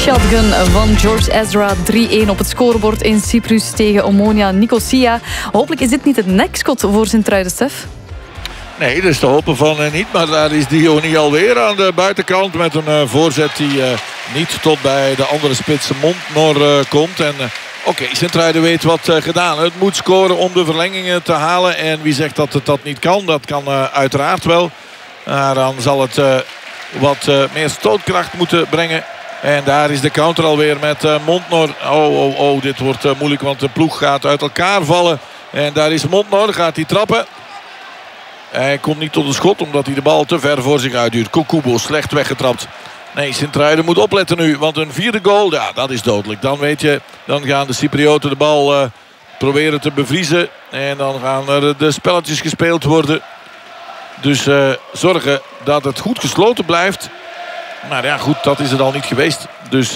Shotgun van George Ezra. 3-1 op het scorebord in Cyprus tegen Omonia Nicosia. Hopelijk is dit niet het nekschot voor Sint-Truiden, Stef. Nee, dat is te hopen van niet. Maar daar is Diony alweer aan de buitenkant met een voorzet die niet tot bij de andere spits Montnor komt. En oké, Sint-Truiden weet wat gedaan. Het moet scoren om de verlengingen te halen. En wie zegt dat het dat niet kan? Dat kan uiteraard wel. Dan zal het wat meer stootkracht moeten brengen. En daar is de counter alweer met Montnor. Oh, dit wordt moeilijk, want de ploeg gaat uit elkaar vallen. En daar is Montnor, gaat hij trappen. Hij komt niet tot een schot omdat hij de bal te ver voor zich uitduwt. Kokubo slecht weggetrapt. Nee, Sint-Truiden moet opletten nu. Want een vierde goal, ja, dat is dodelijk. Dan weet je, dan gaan de Cyprioten de bal proberen te bevriezen. En dan gaan er de spelletjes gespeeld worden. Dus zorgen dat het goed gesloten blijft. Maar ja, goed, dat is het al niet geweest. Dus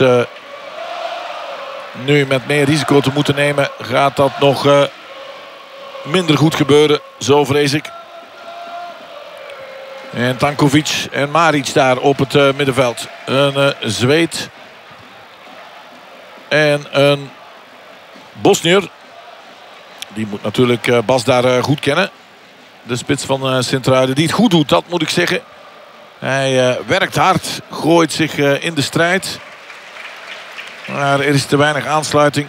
nu met meer risico te moeten nemen, gaat dat nog minder goed gebeuren. Zo vrees ik. En Tankovic en Maric daar op het middenveld. Een Zweed. En een Bosnier. Die moet natuurlijk Bas daar goed kennen. De spits van Sint-Truiden. Die het goed doet, dat moet ik zeggen. Hij werkt hard. Gooit zich in de strijd. Maar er is te weinig aansluiting.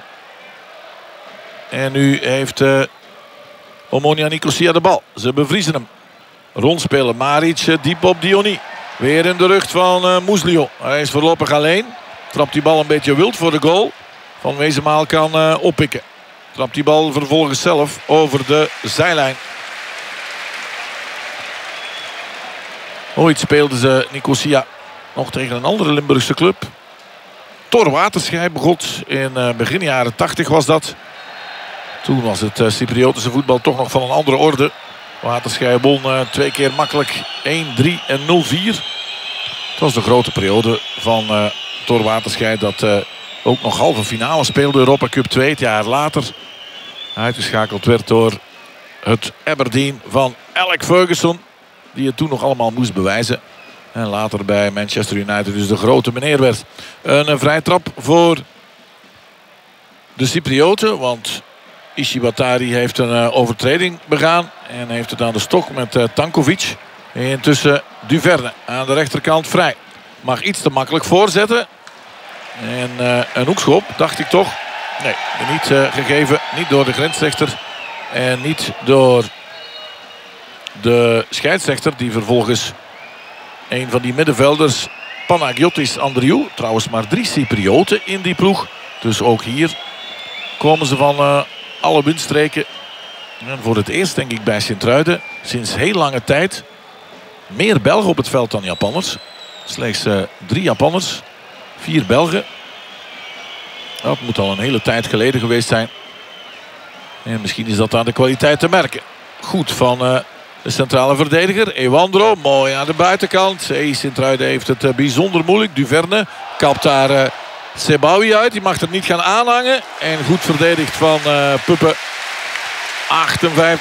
En nu heeft Omonia Nicosia de bal. Ze bevriezen hem. Rondspelen. Maric diep op Diony. Weer in de rug van Muslio. Hij is voorlopig alleen. Trapt die bal een beetje wild voor de goal. Van Wezenmaal kan oppikken. Trapt die bal vervolgens zelf over de zijlijn. Ooit speelden ze Nicosia nog tegen een andere Limburgse club. Tor Waterschei begon in begin jaren 80 was dat. Toen was het Cypriotische voetbal toch nog van een andere orde. Waterschei won 2 keer makkelijk 1-3 en 0-4. Het was de grote periode van Tor Waterschei dat ook nog halve finale speelde. Europa Cup 2 het jaar later. Uitgeschakeld werd door het Aberdeen van Alec Ferguson. Die het toen nog allemaal moest bewijzen. En later bij Manchester United dus de grote meneer werd. Een vrije trap voor de Cyprioten. Want Ishibatari heeft een overtreding begaan. En heeft het aan de stok met Tankovic. Intussen Duverne aan de rechterkant vrij. Mag iets te makkelijk voorzetten. En een hoekschop, dacht ik toch. Nee, niet gegeven. Niet door de grensrechter. En niet door de scheidsrechter. Die vervolgens een van die middenvelders, Panagiotis Andriou. Trouwens maar 3 Cyprioten in die ploeg. Dus ook hier komen ze van alle windstreken. En voor het eerst denk ik bij Sint-Truiden sinds heel lange tijd meer Belgen op het veld dan Japanners. Slechts 3 Japanners, 4 Belgen. Dat moet al een hele tijd geleden geweest zijn. En misschien is dat aan de kwaliteit te merken. Goed van de centrale verdediger, Ewandro. Mooi aan de buitenkant. Sint-Truiden heeft het bijzonder moeilijk. Duverne kapt daar Sebawi uit. Die mag het niet gaan aanhangen. En goed verdedigd van Puppe. 58.